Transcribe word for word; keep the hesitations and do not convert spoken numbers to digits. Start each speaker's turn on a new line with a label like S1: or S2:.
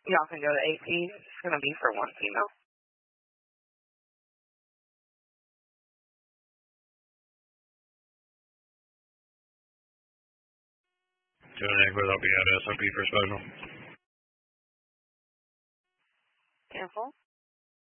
S1: Y'all can go to A P. It's going to be for one female.
S2: Doing egg with, I'll be at S O P for special.
S1: Cancel.